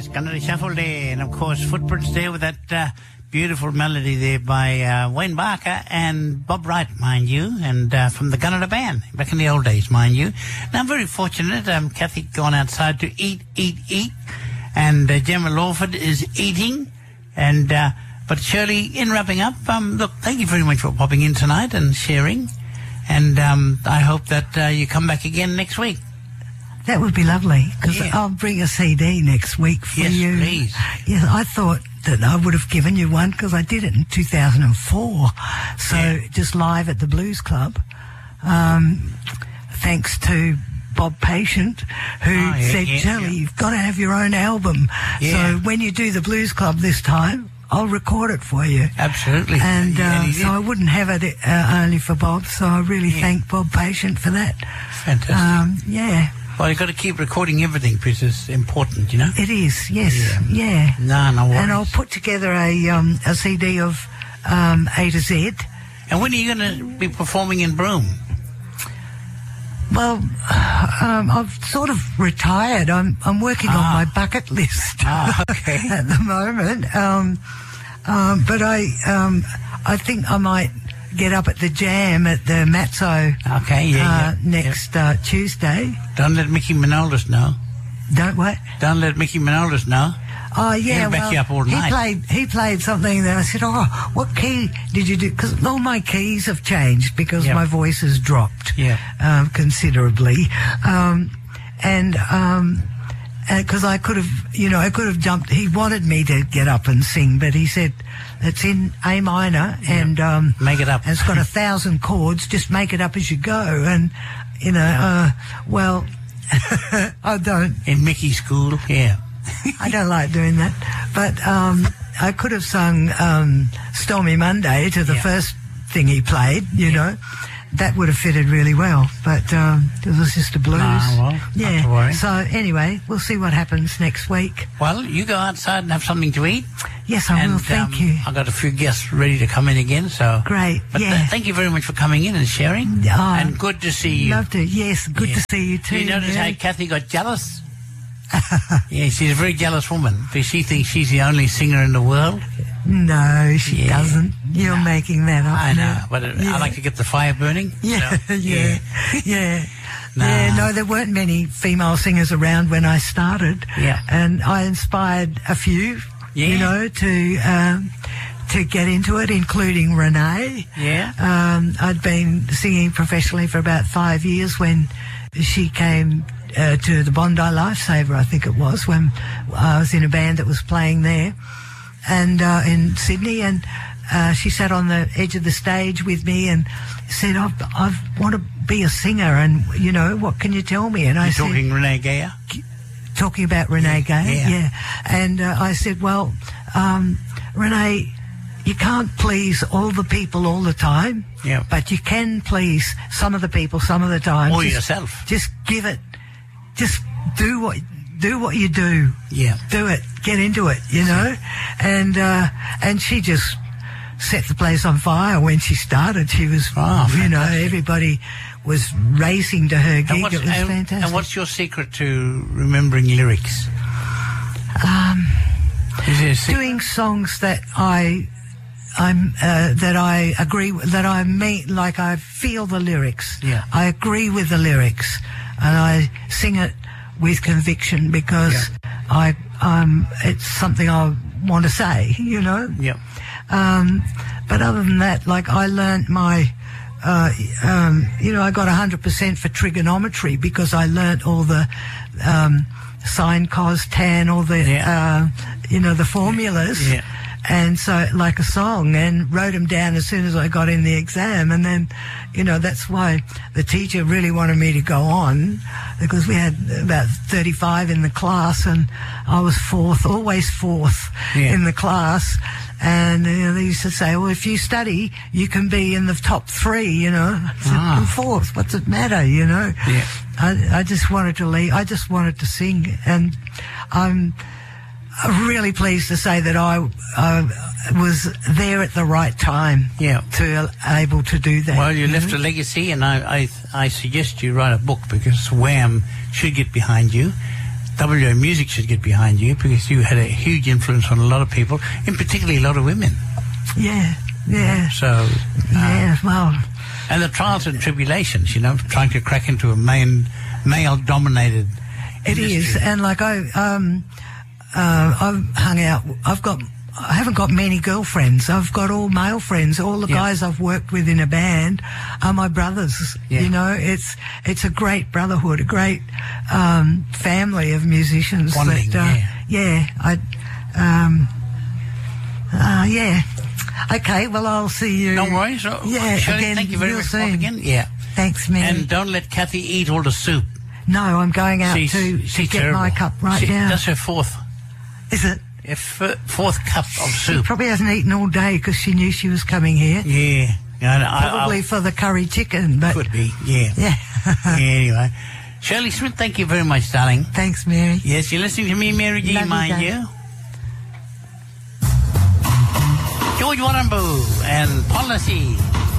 Yes, Canada Shuffle there, and of course Footprints there with that beautiful melody there by Wayne Barker and Bob Wright, mind you, and from the Canada Band, back in the old days, mind you. Now, I'm very fortunate. Kathy gone outside to eat, and Gemma Lawford is eating, and but Shirley, in wrapping up, look, thank you very much for popping in tonight and sharing, and I hope that you come back again next week. That would be lovely, because I'll bring a CD next week for you. Yes, please. Yeah, I thought that I would have given you one because I did it in 2004. So just live at the Blues Club. Thanks to Bob Patient, who said, Shirley, you've got to have your own album. Yeah. So when you do the Blues Club this time, I'll record it for you. Absolutely. And so I wouldn't have it only for Bob. So I really thank Bob Patient for that. Fantastic. Well, you've got to keep recording everything because it's important, you know? It is, yes. Yeah. No worries. And I'll put together a CD of A to Z. And when are you going to be performing in Broome? Well, I've sort of retired. I'm working on my bucket list at the moment. But I think I might get up at the Jam at the Matzo next Tuesday. Don't let Mickey Manolis know. Don't what? Don't let Mickey Manolis know. Oh, yeah, He'll back you up all night. He played something that I said, what key did you do? Because all my keys have changed because my voice has dropped considerably. Because I could have jumped. He wanted me to get up and sing, but he said, it's in A minor and make it up. And it's got 1,000 chords. Just make it up as you go. And well, I don't. In Mickey's school, I don't like doing that. But I could have sung Stormy Monday to the first thing he played. You know. That would have fitted really well, but it was just a blues. Not to worry. So anyway, we'll see what happens next week. Well, you go outside and have something to eat. Yes, I will. Thank you. I've got a few guests ready to come in again, so great. But thank you very much for coming in and sharing. And good to see you. Love to. Yes, good to see you too. You notice how Kathy got jealous? She's a very jealous woman because she thinks she's the only singer in the world. No, she doesn't. You're making that up. I know, but I like to get the fire burning. Yeah. No, there weren't many female singers around when I started. Yeah. And I inspired a few, you know, to get into it, including Renee. Yeah. I'd been singing professionally for about 5 years when she came to the Bondi Lifesaver, I think it was, when I was in a band that was playing there. And in Sydney, and she sat on the edge of the stage with me and said, I want to be a singer, and, you know, what can you tell me? And I said... talking Renee Geyer? Talking about Renee Geyer, And I said, well, Renee, you can't please all the people all the time, but you can please some of the people some of the time. Or yourself. Just give it, just do what you do. Yeah. Do it. Get into it, you know? And she just set the place on fire when she started. She was, you know, everybody was racing to her gig. It was fantastic. And what's your secret to remembering lyrics? Doing songs that I agree with, that I mean, like I feel the lyrics. Yeah. I agree with the lyrics, and I sing it with conviction because it's something I want to say, you know. Yeah. But other than that, like I learnt my, you know, I got 100% for trigonometry because I learnt all the sine, cos, tan, all the, you know, the formulas. Yeah. And so, like a song, and wrote them down as soon as I got in the exam. And then, you know, that's why the teacher really wanted me to go on, because we had about 35 in the class, and I was always fourth in the class. And you know, they used to say, well, if you study, you can be in the top 3, you know. I said, I'm fourth, what's it matter, you know? Yeah. I just wanted to leave. I just wanted to sing. And I'm really pleased to say that I was there at the right time to able to do that. Well, you left a legacy, and I suggest you write a book, because Wham should get behind you. WA Music should get behind you because you had a huge influence on a lot of people, in particularly a lot of women. Yeah. So, Yeah, well... And the trials and tribulations, you know, trying to crack into a male-dominated It industry. is, and like I've hung out. I haven't got many girlfriends. I've got all male friends. All the guys I've worked with in a band are my brothers. Yeah. You know, it's a great brotherhood, a great family of musicians. Bonding, yeah. Okay, well, I'll see you. No worries. Yeah, Shirley, again, thank you very real much soon. again. Yeah. Thanks, man. And don't let Kathy eat all the soup. No, I'm going out to get terrible. my cup right now. That's her fourth Is it? Fourth cup of She soup. probably hasn't eaten all day because she knew she was coming here. Yeah. Probably for the curry chicken, but... Could be, yeah. Yeah. Anyway. Shirley Smith, thank you very much, darling. Thanks, Mary. Yes, you're listening to me, Mary G, Love you, mind Dad. you. George Warrnambool and Policy.